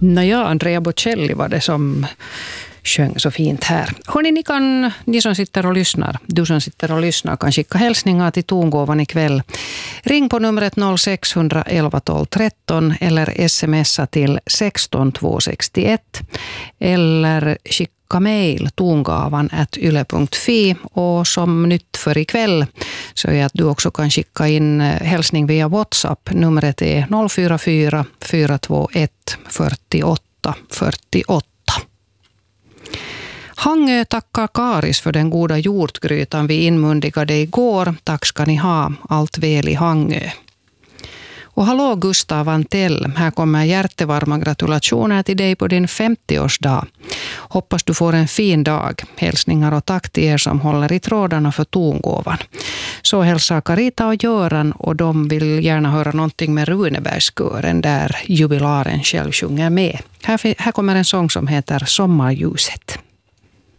Andrea Bocelli var det som sjöng så fint här. Hörrni, ni som sitter och lyssnar, du som sitter och lyssnar kan skicka hälsningar till tongåvan ikväll. Ring på numret 0611 12 13 eller smsa till 16261 eller skicka mejl tongavan@yle.fi, och som nytt för ikväll så är att du också kan skicka in hälsning via WhatsApp. Numret är 044 421 48 48. Hangö tackar Karis för den goda hjortgrytan vi inmundigade igår. Tack ska ni ha. Allt väl i Hangö. Och hallå Gustav Antell, här kommer hjärtevarma gratulationer till dig på din 50-årsdag. Hoppas du får en fin dag. Hälsningar och tack till er som håller i trådarna för tongåvan. Så hälsar Carita och Göran, och de vill gärna höra någonting med Runebergskören där jubilaren själv sjunger med. Här kommer en sång som heter Sommarljuset.